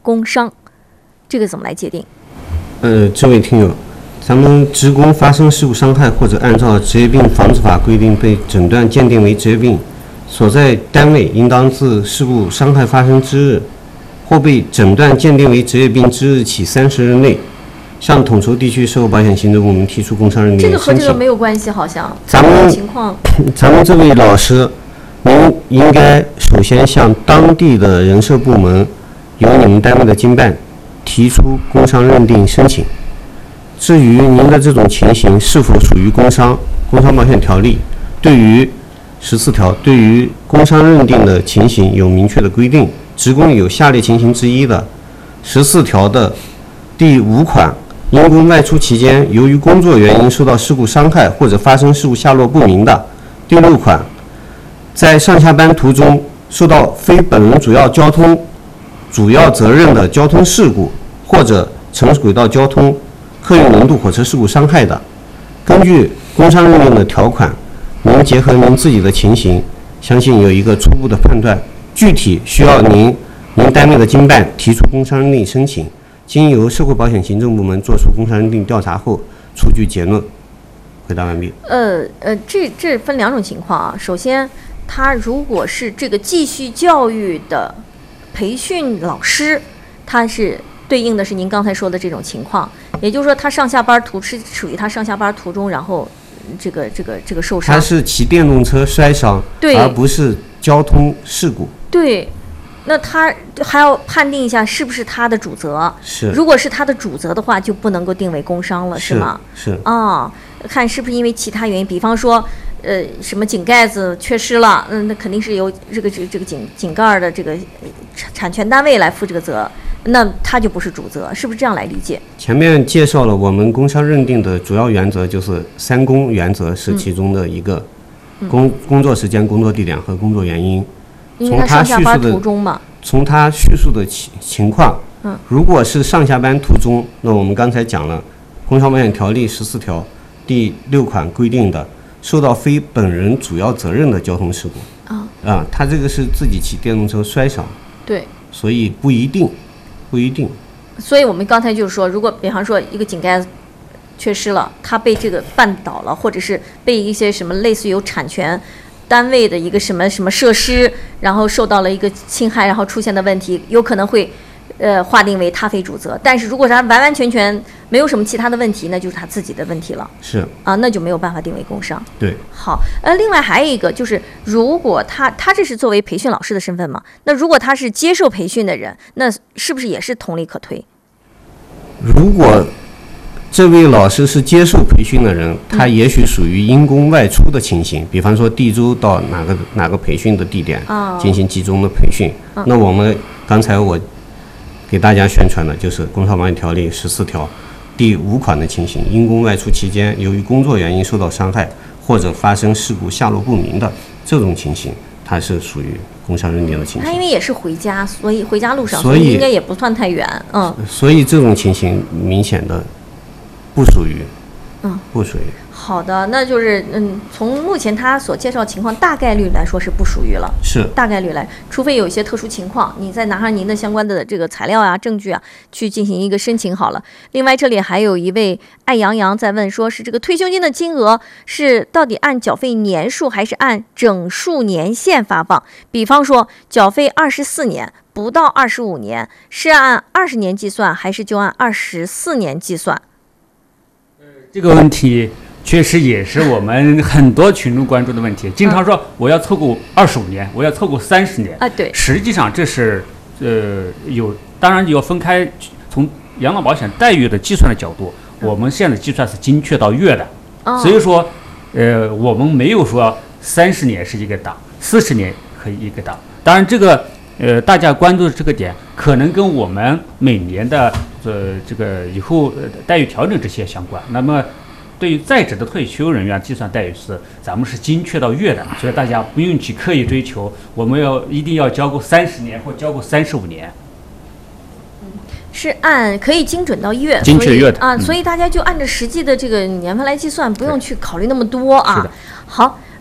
工伤，这个怎么来界定？ 这位听友，咱们职工发生事故伤害或者按照职业病防治法规定被诊断鉴定为职业病，所在单位应当自事故伤害发生之日或被诊断鉴定为职业病之日起30日内，向统筹地区社会保险行政部门提出工伤认定申请。 这个和这个没有关系，好像咱们情况。 咱们这位老师，您应该首先向当地的人社部门，由你们单位的经办提出工伤认定申请。至于您的这种情形是否属于工伤，工伤保险条例对于14条对于工伤认定的情形有明确的规定。职工有下列情形之一的，14条的第5款，因公外出期间由于工作原因受到事故伤害或者发生事故下落不明的；第6款，在上下班途中受到非本人主要责任的交通事故或者乘轨道交通客运轮渡火车事故伤害的。根据工伤认定的条款，您结合您自己的情形，相信有一个初步的判断，具体需要您单位的经办提出工伤认定申请，经由社会保险行政部门作出工伤认定调查后出具结论。回答完毕。 这分2种情况啊。首先，他如果是这个继续教育的培训老师，他是对应的是您刚才说的这种情况，也就是说，他上下班是属于他上下班途中，然后这个受伤。 他是骑电动车摔伤， 对， 而不是交通事故。 对。那他还要判定一下是不是他的主责， 是，如果是他的主责的话，就不能够定为工伤了，是吗？ 是。 看是不是因为其他原因，比方说，什么井盖子缺失了，那肯定是由这个井盖的这个产权单位来负这个责，那他就不是主责，是不是这样来理解？ 前面介绍了我们工伤认定的主要原则，就是3工原则是其中的一个，工作时间、工作地点和工作原因。 因为他上下班途中嘛， 从他叙述的情况，如果是上下班途中，那我们刚才讲了《工伤保险条例》14条第6款规定的，受到非本人主要责任的交通事故，他这个是自己骑电动车摔伤， 对， 所以不一定。 所以我们刚才就是说，如果比方说一个井盖子缺失了，他被这个绊倒了，或者是被一些什么类似于有产权单位的一个什么设施，然后受到了一个侵害，然后出现的问题，有可能会划定为他非主责。但是如果是他完完全全没有什么其他的问题，那就是他自己的问题了。 是那就没有办法定为工伤。 对。 好，另外还有一个就是，如果他这是作为培训老师的身份嘛，那如果他是接受培训的人，那是不是也是同理可推？ 如果这位老师是接受培训的人，他也许属于因公外出的情形，比方说地州到哪个培训的地点进行集中的培训。那我们刚才我给大家宣传的就是《工伤保险条例》14条第5款的情形，因公外出期间由于工作原因受到伤害或者发生事故下落不明的这种情形，它是属于工伤认定的情形。 他因为也是回家，所以回家路上，所以应该也不算太远。 所以这种情形明显的不属于。 好的，那就是从目前他所介绍情况，大概率来说是不属于了。 是大概率来，除非有一些特殊情况，你再拿上您的相关的这个材料啊、证据啊，去进行一个申请好了。另外，这里还有一位爱洋洋在问，说是这个退休金的金额是到底按缴费年数还是按整数年限发放？比方说，缴费24年不到25年，是按20年计算，还是就按24年计算？ 这个问题确实也是我们很多群众关注的问题。经常说我要凑够25年，我要凑够30年对， 实际上这是当然要分开，从养老保险待遇的计算的角度，我们现在计算是精确到月的，所以说我们没有说30年是一个档，40年可以一个档。当然这个大家关注的这个点可能跟我们每年的这个以后待遇调整这些相关。那么对于在职的退休人员计算待遇是咱们是精确到月的，所以大家不用去刻意追求我们一定要交够30年或交够35年， 是按可以精准到月， 精确月的所以大家就按照实际的这个年份来计算，不用去考虑那么多啊。好，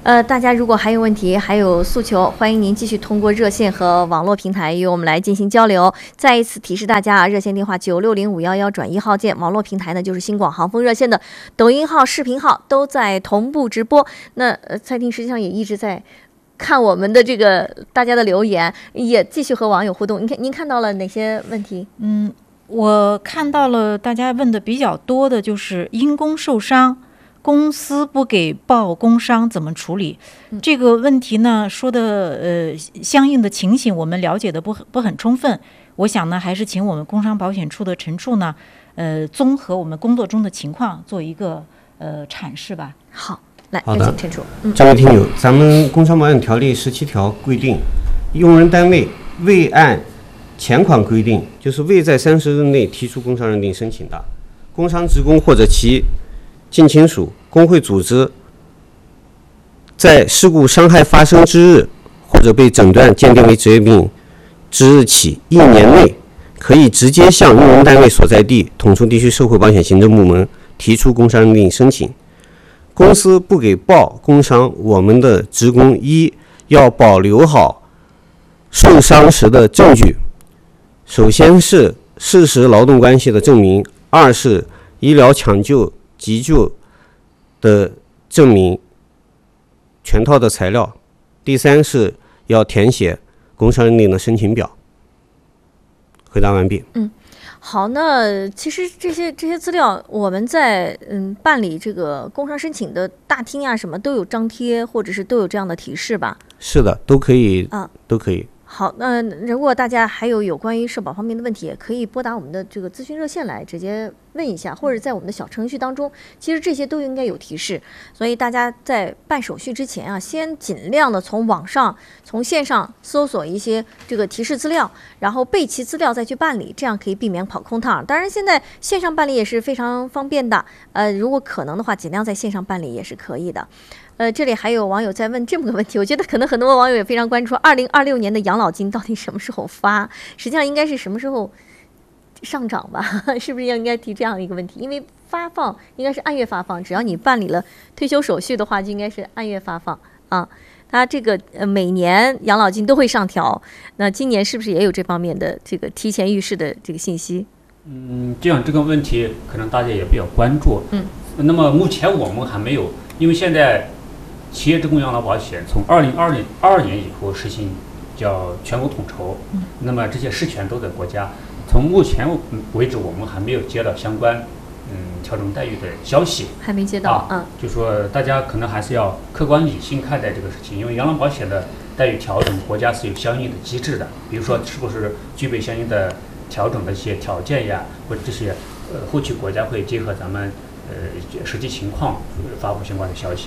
大家如果还有问题，还有诉求，欢迎您继续通过热线和网络平台与我们来进行交流。再一次提示大家啊，热线电话960511转1号键，网络平台呢就是新广航风热线的抖音号、视频号都在同步直播。那蔡婷实际上也一直在看我们的这个大家的留言，也继续和网友互动。您看到了哪些问题？ 我看到了大家问的比较多的就是因公受伤，公司不给报工伤怎么处理？这个问题呢，说的相应的情形我们了解的不很充分。我想呢，还是请我们工伤保险处的陈处呢，综合我们工作中的情况做一个阐释吧。 好，来， 好的， 陈处。 这位听友，咱们工伤保险条例17条规定，用人单位未按前款规定，就是未在30日内提出工伤认定申请的，工伤职工或者其近亲属、工会组织在事故伤害发生之日或者被诊断鉴定为职业病之日起1年内，可以直接向用人单位所在地统筹地区社会保险行政部门提出工伤认定申请。公司不给报工伤，我们的职工一要保留好受伤时的证据，首先是事实劳动关系的证明，二是医疗抢救急救的证明，全套的材料，第三是要填写工伤认定的申请表。回答完毕。 好，那其实这些资料我们在办理这个工伤申请的大厅啊什么都有张贴，或者是都有这样的提示吧？ 是的，都可以都可以。 好，那如果大家还有关于社保方面的问题，也可以拨打我们的这个咨询热线来直接问一下，或者在我们的小程序当中，其实这些都应该有提示。所以大家在办手续之前啊，先尽量的从网上、从线上搜索一些这个提示资料，然后备齐资料再去办理，这样可以避免跑空趟。当然，现在线上办理也是非常方便的，如果可能的话，尽量在线上办理也是可以的。这里还有网友在问这么个问题，我觉得可能很多网友也非常关注，2026年的养老金到底什么时候发？实际上应该是什么时候上涨吧？是不是应该提这样一个问题？因为发放应该是按月发放，只要你办理了退休手续的话，就应该是按月发放啊。它这个每年养老金都会上调，那今年是不是也有这方面的这个提前预示的这个信息？ 这样这个问题可能大家也比较关注。那么目前我们还没有，因为现在企业职工养老保险从2022年以后实行叫全国统筹，那么这些事权都在国家。从目前为止，我们还没有接到相关调整待遇的消息， 还没接到。 就说大家可能还是要客观理性看待这个事情，因为养老保险的待遇调整，国家是有相应的机制的，比如说是不是具备相应的调整的一些条件呀，或者这些后期国家会结合咱们实际情况发布相关的消息。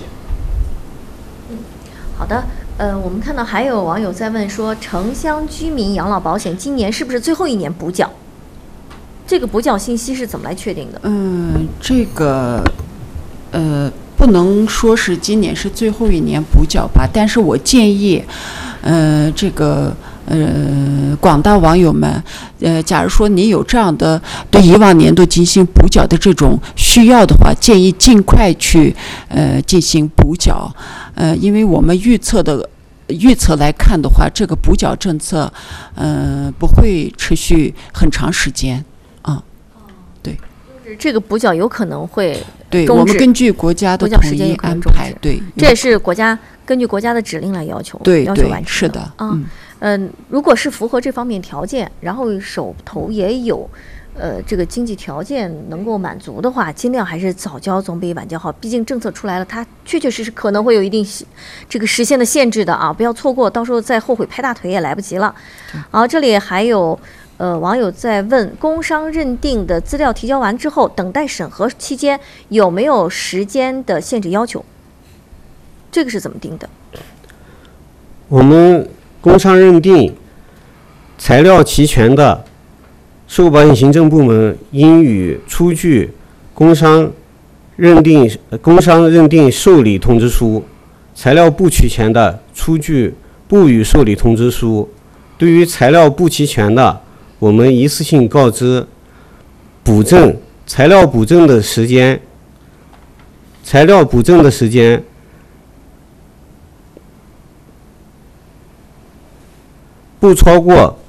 好的，我们看到还有网友在问说，城乡居民养老保险今年是不是最后一年补缴？这个补缴信息是怎么来确定的？ 这个不能说是今年是最后一年补缴吧，但是我建议，这个广大网友们，假如说你有这样的对以往年度进行补缴的这种需要的话，建议尽快去进行补缴，因为我们预测来看的话，这个补缴政策不会持续很长时间啊。对， 这个补缴有可能会对，我们根据国家的统一安排，对， 这也是根据国家的指令来要求， 对要求完成的。 是的， 如果是符合这方面条件，然后手头也有这个经济条件能够满足的话，尽量还是早交总比晚交好。毕竟政策出来了，它确确实实可能会有一定这个实现的限制的啊，不要错过，到时候再后悔拍大腿也来不及了。好，这里还有网友在问，工伤认定的资料提交完之后，等待审核期间有没有时间的限制要求？这个是怎么定的？ 我们工伤认定材料齐全的社会保险行政部门应予出具工伤认定受理通知书，材料不齐全的出具不予受理通知书。对于材料不齐全的，我们一次性告知补正。材料补正的时间不超过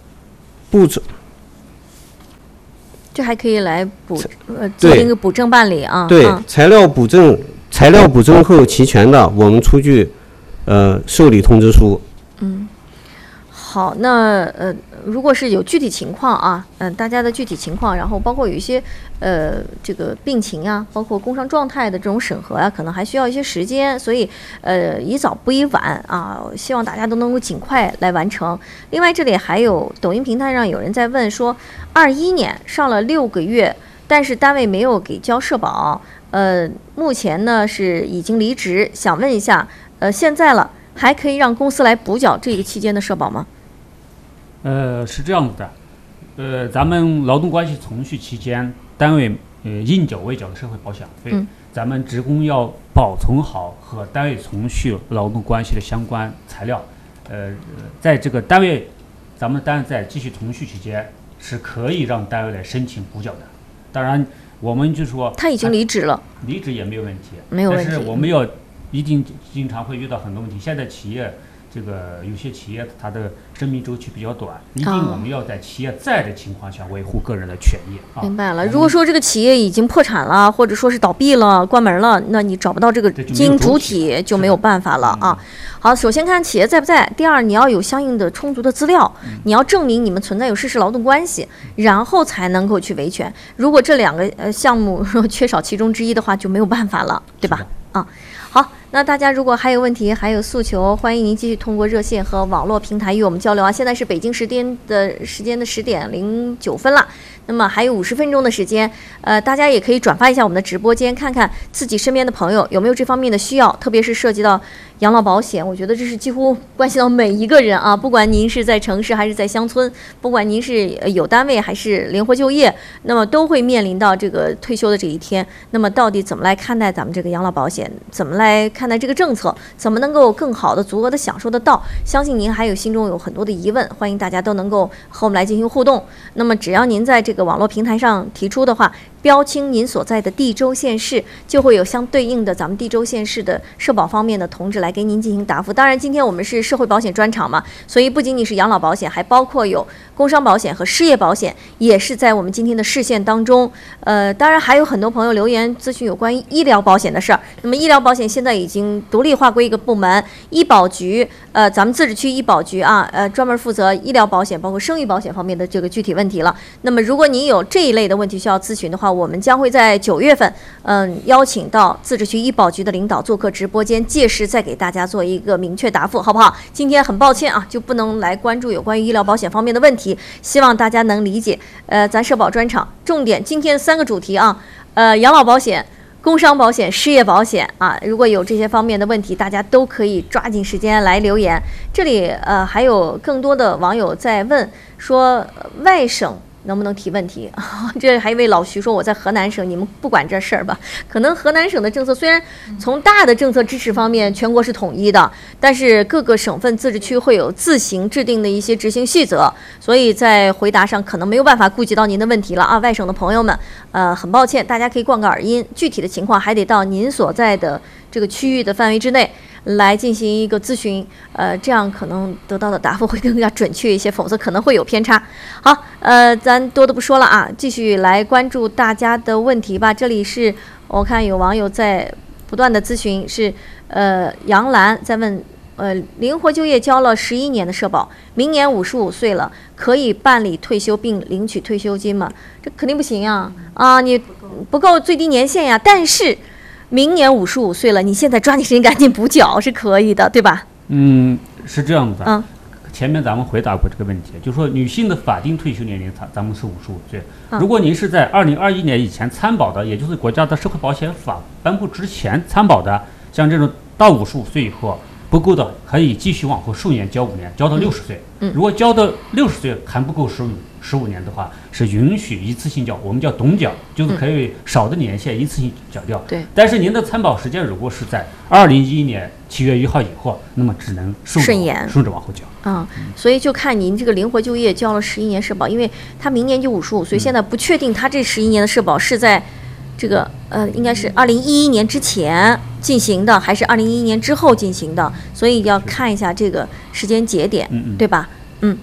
这还可以来进行一个补正办理啊。 对，材料补正后齐全的，我们出具受理通知书。 好，那如果是有具体情况啊，大家的具体情况，然后包括有一些这个病情啊，包括工伤状态的这种审核啊，可能还需要一些时间，所以宜早不宜晚啊，希望大家都能够尽快来完成。另外，这里还有抖音平台上有人在问说，21年上了6个月，但是单位没有给交社保，目前呢是已经离职，想问一下，现在了还可以让公司来补缴这个期间的社保吗？ 是这样子的，咱们劳动关系存续期间，单位应缴未缴的社会保险费，咱们职工要保存好和单位存续劳动关系的相关材料。在这个咱们单位在继续存续期间，是可以让单位来申请补缴的。当然，我们就说他已经离职了， 离职也没有问题， 没有问题。 但是我们要一定经常会遇到很多问题。现在企业这个有些企业它的生命周期比较短，一定我们要在企业在的情况下维护个人的权益啊。 明白了。如果说这个企业已经破产了，或者说是倒闭了、关门了，那你找不到这个经营主体就没有办法了啊。好，首先看企业在不在，第二你要有相应的充足的资料，你要证明你们存在有事实劳动关系，然后才能够去维权。如果这两个项目缺少其中之一的话，就没有办法了，对吧？啊。好，那大家如果还有问题、还有诉求，欢迎您继续通过热线和网络平台与我们交流啊。现在是北京时间的10点09分了，那么还有50分钟的时间，大家也可以转发一下我们的直播间，看看自己身边的朋友有没有这方面的需要，特别是涉及到养老保险，我觉得这是几乎关系到每一个人啊，不管您是在城市还是在乡村，不管您是有单位还是灵活就业，那么都会面临到这个退休的这一天。那么到底怎么来看待咱们这个养老保险？怎么来看待这个政策？怎么能够更好的、足额的享受得到？相信您还有心中有很多的疑问，欢迎大家都能够和我们来进行互动。那么只要您在这个网络平台上提出的话，标清您所在的地州县市，就会有相对应的咱们地州县市的社保方面的同志来给您进行答复。当然，今天我们是社会保险专场嘛，所以不仅仅是养老保险，还包括有工伤保险和失业保险，也是在我们今天的视线当中。当然还有很多朋友留言咨询有关于医疗保险的事儿。那么医疗保险现在已经独立划归一个部门，医保局，咱们自治区医保局啊，专门负责医疗保险，包括生育保险方面的这个具体问题了。那么如果您有这一类的问题需要咨询的话，我们将会在9月份，邀请到自治区医保局的领导做客直播间，届时再给大家做一个明确答复，好不好？今天很抱歉啊，就不能来关注有关于医疗保险方面的问题，希望大家能理解。咱社保专场重点今天3个主题啊，养老保险、工伤保险、失业保险啊，如果有这些方面的问题，大家都可以抓紧时间来留言。这里还有更多的网友在问说，外省能不能提问题？这还有一位老徐说我在河南省，你们不管这事儿吧？可能河南省的政策虽然从大的政策支持方面全国是统一的，但是各个省份自治区会有自行制定的一些执行细则，所以在回答上可能没有办法顾及到您的问题了啊，外省的朋友们，很抱歉，大家可以灌个耳音，具体的情况还得到您所在的这个区域的范围之内来进行一个咨询，这样可能得到的答复会更加准确一些，否则可能会有偏差。好，咱多的不说了啊，继续来关注大家的问题吧。这里是我看有网友在不断的咨询，是杨澜在问，灵活就业交了11年的社保，明年55岁了，可以办理退休并领取退休金吗？这肯定不行呀，你不够最低年限呀，但是明年55岁了，你现在抓紧时间赶紧补缴是可以的，对吧？ 是这样子的。前面咱们回答过这个问题，就是说女性的法定退休年龄咱们是55岁。如果您是在2021年以前参保的，也就是国家的社会保险法颁布之前参保的，像这种到55岁以后不够的，可以继续往后数年交5年，交到60岁。如果交到60岁还不够15年的话，是允许一次性交，我们叫董缴，就是可以少的年限一次性缴掉。 对。 但是您的参保时间如果是在2011年7月1号以后，那么只能顺着往后交。 所以就看您这个灵活就业交了11年社保，因为他明年就55岁，现在不确定他这11年的社保是在这个应该是2011年之前进行的，还是2011年之后进行的，所以要看一下这个时间节点，对吧？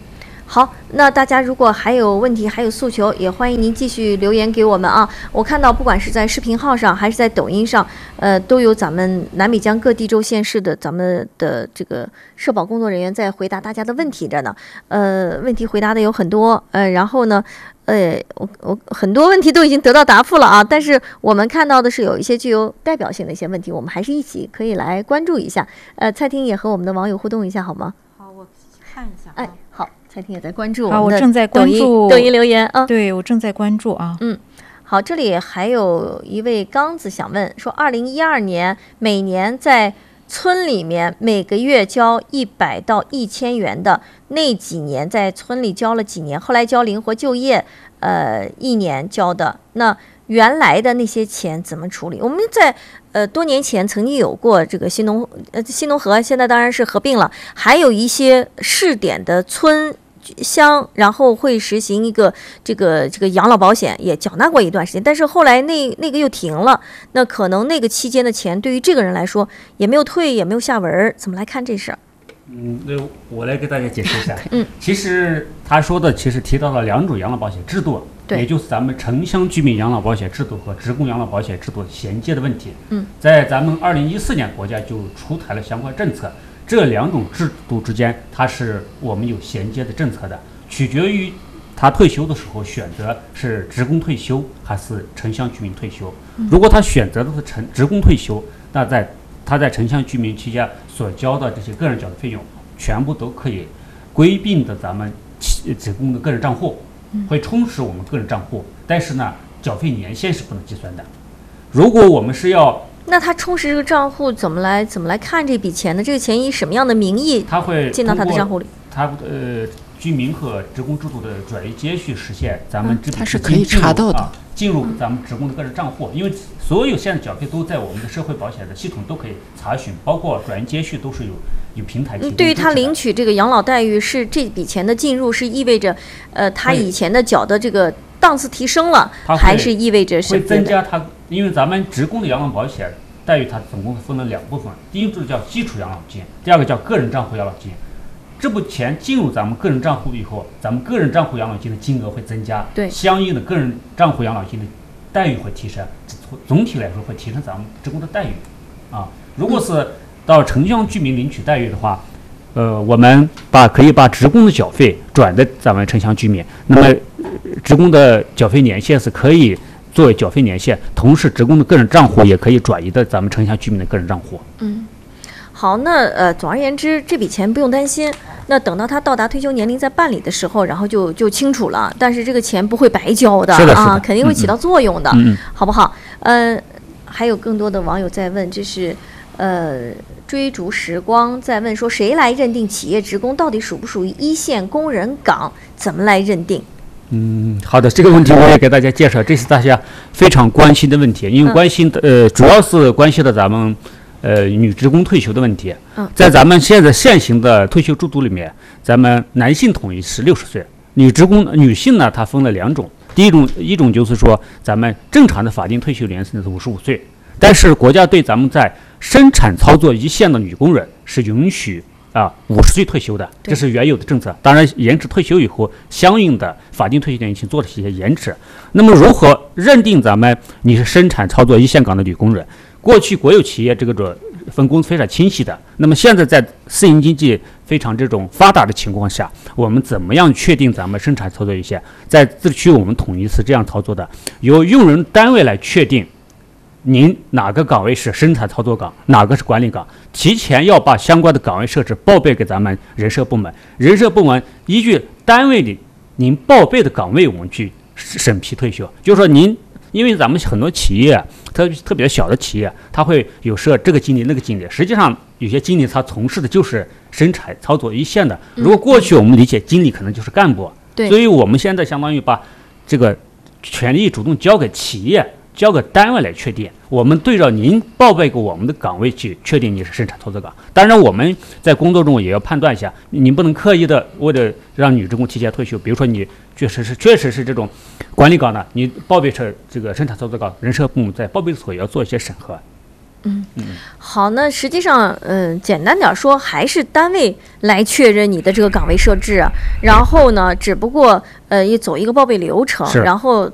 好，那大家如果还有问题、还有诉求，也欢迎您继续留言给我们啊。我看到不管是在视频号上还是在抖音上，都有咱们南北江各地州县市的咱们的这个社保工作人员在回答大家的问题着呢。问题回答的有很多，然后呢，我很多问题都已经得到答复了啊。但是我们看到的是有一些具有代表性的一些问题，我们还是一起可以来关注一下。蔡婷也和我们的网友互动一下好吗？ 好，我看一下。 哎，好。蔡婷也在关注， 好，我正在关注抖音留言啊。 对，我正在关注啊。 好，这里还有一位刚子想问说，2012年每年在村里面每个月交100到1000元的那几年，在村里交了几年，后来交灵活就业，1年交的，那原来的那些钱怎么处理？我们在多年前曾经有过这个新农合，现在当然是合并了，还有一些试点的村乡，然后会实行一个这个养老保险，也缴纳过一段时间，但是后来那个又停了。那可能那个期间的钱对于这个人来说也没有退，也没有下文，怎么来看这事儿？ 那我来给大家解释一下。其实他说的其实提到了2种养老保险制度，也就是咱们城乡居民养老保险制度和职工养老保险制度衔接的问题。在咱们2014年国家就出台了相关政策。这2种制度之间，它是我们有衔接的政策的，取决于他退休的时候选择是职工退休还是城乡居民退休。如果他选择的是职工退休，那他在城乡居民期间所交的这些个人缴的费用，全部都可以归并的咱们职工的个人账户，会充实我们个人账户。但是呢，缴费年限是不能计算的。如果我们是要那他充实这个账户怎么来看这笔钱呢？这个钱以什么样的名义他会进到他的账户里？ 他居民和职工制度的转移接续实现，咱们这笔它是可以查到的， 进入咱们职工的个人账户，因为所有现在缴费都在我们的社会保险的系统都可以查询，包括转移接续都是有平台提供。 对于他领取这个养老待遇，是这笔钱的进入是意味着他以前的缴的这个档次提升了，还是意味着是会增加他？因为咱们职工的养老保险待遇它总共分了2部分，第一步叫基础养老金，第二个叫个人账户养老金。这笔钱进入咱们个人账户以后，咱们个人账户养老金的金额会增加， 对， 相应的个人账户养老金的待遇会提升，总体来说会提升咱们职工的待遇啊。如果是到城乡居民领取待遇的话，我们可以把职工的缴费转的咱们城乡居民，那么职工的缴费年限是可以作为缴费年限，同时职工的个人账户也可以转移到咱们城乡居民的个人账户。 好，那总而言之，这笔钱不用担心。那等到他到达退休年龄再办理的时候，然后就清楚了。但是这个钱不会白交的啊，肯定会起到作用的，好不好？还有更多的网友在问，这是追逐时光在问说，谁来认定企业职工到底属不属于一线工人岗？怎么来认定？ 好的，这个问题我也给大家介绍，这是大家非常关心的问题，因为关心的主要是关系到咱们女职工退休的问题。在咱们现在现行的退休制度里面，咱们男性统一是60岁，女性呢，它分了2种，一种就是说咱们正常的法定退休年龄是55岁，但是国家对咱们在生产操作一线的女工人是允许50岁退休的，这是原有的政策。当然，延迟退休以后，相应的法定退休年龄做了一些延迟。那么，如何认定你是生产操作一线岗的女工人？过去国有企业这个分工非常清晰的。那么现在在私营经济非常这种发达的情况下，我们怎么样确定咱们生产操作一线？在自治区我们统一是这样操作的，由用人单位来确定。您哪个岗位是生产操作岗，哪个是管理岗？提前要把相关的岗位设置报备给咱们人社部门，人社部门依据单位里您报备的岗位，我们去审批退休。就是说因为咱们很多企业，特别小的企业，它会有设这个经理那个经理，实际上有些经理他从事的就是生产操作一线的。如果过去我们理解经理可能就是干部，所以我们现在相当于把这个权力主动交给企业。交给单位来确定，我们对照您报备给我们的岗位去确定你是生产操作岗。当然，我们在工作中也要判断一下，您不能刻意的为了让女职工提前退休，比如说你确实是这种管理岗的，你报备成这个生产操作岗，人社部门在报备的时候也要做一些审核。 好，那实际上，简单点说，还是单位来确认你的这个岗位设置，然后呢，只不过也走一个报备流程，然后